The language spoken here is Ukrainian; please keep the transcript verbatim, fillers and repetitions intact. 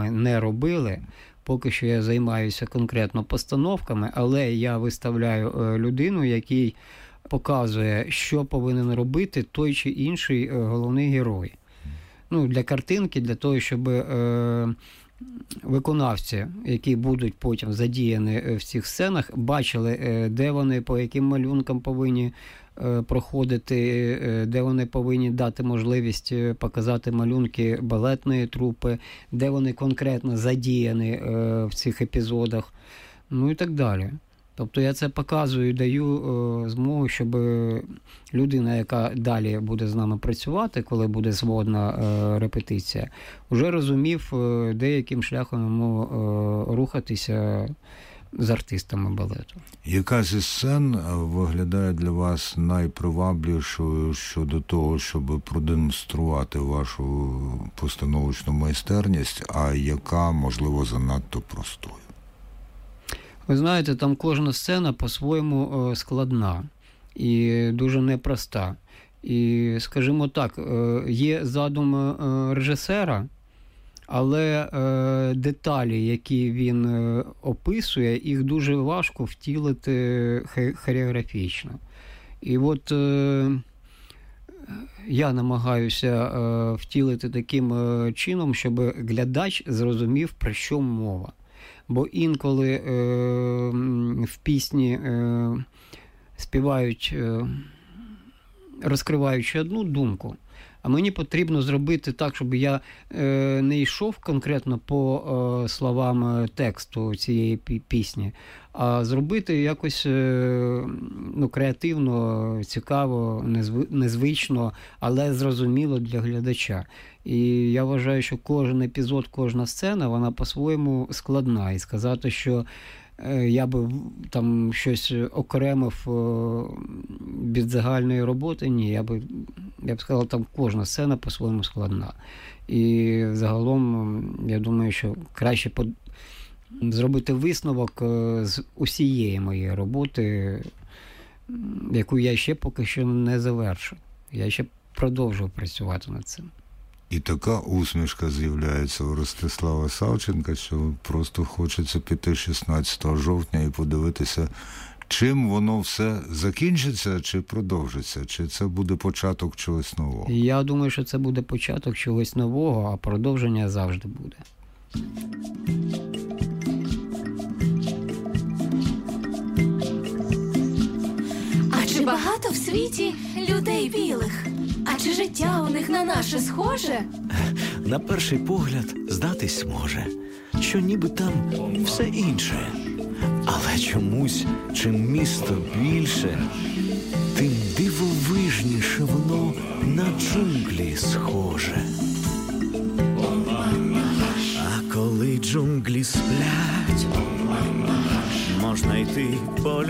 нами не робили. Поки що я займаюся конкретно постановками, але я виставляю людину, який показує, що повинен робити той чи інший головний герой. Ну, для картинки, для того, щоб е, виконавці, які будуть потім задіяні в цих сценах, бачили, е, де вони, по яким малюнкам повинні е, проходити, е, де вони повинні дати можливість показати малюнки балетної трупи, де вони конкретно задіяні е, в цих епізодах, ну і так далі. Тобто я це показую, даю е, змогу, щоб людина, яка далі буде з нами працювати, коли буде зводна е, репетиція, вже розумів, е, деяким шляхом йому е, рухатися з артистами балету. Яка зі сцен виглядає для вас найпривабливішою щодо того, щоб продемонструвати вашу постановочну майстерність, а яка, можливо, занадто простою? Ви знаєте, там кожна сцена по-своєму складна і дуже непроста. І, скажімо так, є задум режисера, але деталі, які він описує, їх дуже важко втілити хореографічно. І от я намагаюся втілити таким чином, щоб глядач зрозумів, про що мова. Бо інколи е, в пісні е, співають, е, розкриваючи одну думку, а мені потрібно зробити так, щоб я е, не йшов конкретно по е, словам тексту цієї пісні, а зробити якось е, ну, креативно, цікаво, незв... незвично, але зрозуміло для глядача. І я вважаю, що кожен епізод, кожна сцена, вона по-своєму складна. І сказати, що е, я би там щось окремив е, від загальної роботи, ні. Я би, я б сказав, там кожна сцена по-своєму складна. І загалом, я думаю, що краще по... зробити висновок з усієї моєї роботи, яку я ще поки що не завершив. Я ще продовжую працювати над цим. І така усмішка з'являється у Ростислава Савченка, що просто хочеться піти шістнадцятого жовтня і подивитися, чим воно все закінчиться, чи продовжиться, чи це буде початок чогось нового. Я думаю, що це буде початок чогось нового, а продовження завжди буде. А чи багато в світі людей білих? А чи життя у них на наше схоже? На перший погляд здатись може, що ніби там все інше. Але чомусь, чим місто більше, тим дивовижніше воно на джунглі схоже. А коли джунглі сплять, можна йти по